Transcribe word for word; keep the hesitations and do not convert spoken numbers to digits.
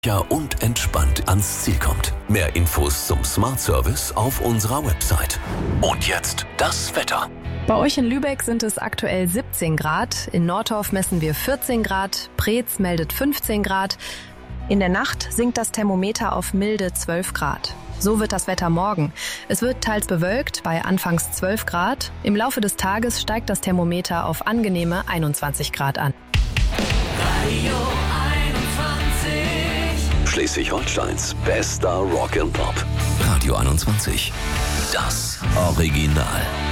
Ja, und entspannt ans Ziel kommt. Mehr Infos zum Smart Service auf unserer Website. Und jetzt das Wetter. Bei euch in Lübeck sind es aktuell siebzehn Grad. In Nordorf messen wir vierzehn Grad. Preetz meldet fünfzehn Grad. In der Nacht sinkt das Thermometer auf milde zwölf Grad. So wird das Wetter morgen. Es wird teils bewölkt bei anfangs zwölf Grad. Im Laufe des Tages steigt das Thermometer auf angenehme einundzwanzig Grad an. Radio einundzwanzig. Schleswig-Holsteins bester Rock and Pop. Radio einundzwanzig. Das Original.